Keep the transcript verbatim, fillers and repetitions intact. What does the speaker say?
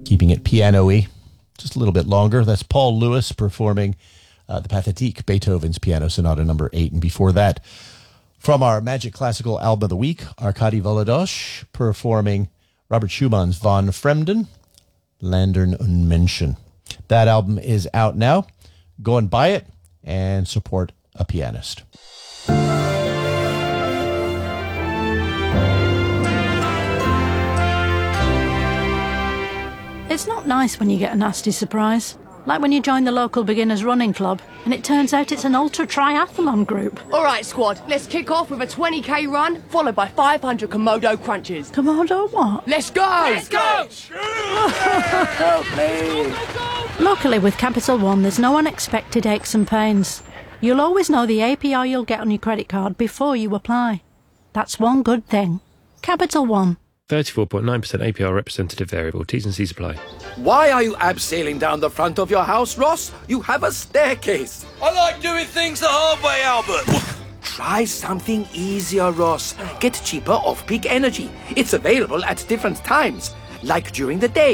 keeping it piano-y just a little bit longer. That's Paul Lewis performing uh, the Pathétique, Beethoven's Piano Sonata number eight. And before that, from our Magic Classical Album of the Week, Arkady Volodosh performing Robert Schumann's Von Fremden, Lantern und Menschen. That album is out now. Go and buy it and support a pianist. It's not nice when you get a nasty surprise. Like when you join the local beginners running club and it turns out it's an ultra triathlon group. All right, squad, let's kick off with a twenty k run, followed by five hundred Komodo crunches. Komodo what? Let's go! Let's go! Help me! Luckily with Capital One, there's no unexpected aches and pains. You'll always know the A P R you'll get on your credit card before you apply. That's one good thing. Capital One. thirty-four point nine percent A P R representative variable. T's and C's apply. Why are you abseiling down the front of your house, Ross? You have a staircase. I like doing things the hard way, Albert. Try something easier, Ross. Get cheaper off-peak energy. It's available at different times, like during the day.